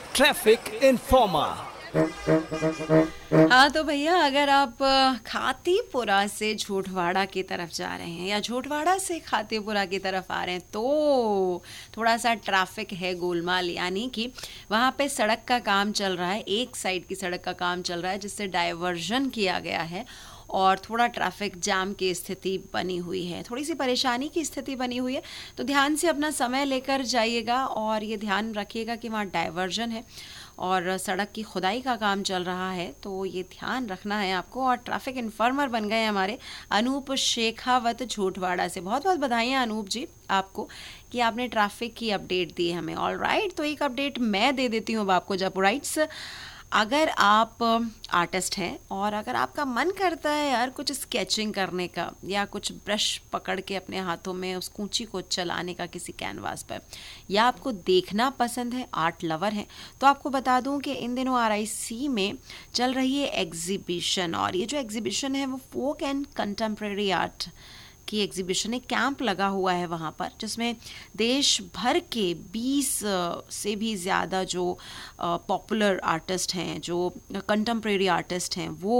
Traffic informer. हाँ तो भैया, अगर आप खातीपुरा से झोटवाड़ा की तरफ जा रहे हैं या झोटवाड़ा से खातीपुरा की तरफ आ रहे हैं तो थोड़ा सा ट्रैफिक है गोलमाल, यानी कि वहाँ पे सड़क का काम चल रहा है, एक साइड की सड़क का काम चल रहा है जिससे डायवर्जन किया गया है और थोड़ा ट्रैफिक जाम की स्थिति बनी हुई है, थोड़ी सी परेशानी की स्थिति बनी हुई है। तो ध्यान से अपना समय लेकर जाइएगा और ये ध्यान रखिएगा कि वहाँ डायवर्जन है और सड़क की खुदाई का काम चल रहा है, तो ये ध्यान रखना है आपको। और ट्रैफिक इन्फॉर्मर बन गए हमारे अनूप शेखावत झोटवाड़ा से। बहुत बहुत बधाइयाँ अनूप जी आपको कि आपने ट्रैफिक की अपडेट दी हमें। ऑल राइट, तो एक अपडेट मैं दे देती हूँ अब आपको जयपुराइट्स। अगर आप आर्टिस्ट हैं और अगर आपका मन करता है यार कुछ स्केचिंग करने का या कुछ ब्रश पकड़ के अपने हाथों में उस कूंची को चलाने का किसी कैनवास पर, या आपको देखना पसंद है, आर्ट लवर हैं, तो आपको बता दूं कि इन दिनों RIC में चल रही है एग्जीबिशन। और ये जो एग्जीबिशन है वो फोक एंड कंटेम्प्रेरी आर्ट की एग्जीबिशन है। कैंप लगा हुआ है वहाँ पर जिसमें देश भर के 20 से भी ज़्यादा जो पॉपुलर आर्टिस्ट हैं, जो कंटेम्प्रेरी आर्टिस्ट हैं, वो